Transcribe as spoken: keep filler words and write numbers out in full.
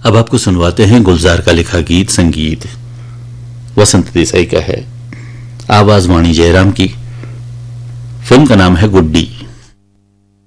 अब आपको सुनवाते हैं गुलजार का लिखा गीत, संगीत वसंत देसाई का है, आवाज वाणी जयराम की। फिल्म का नाम है गुड्डी।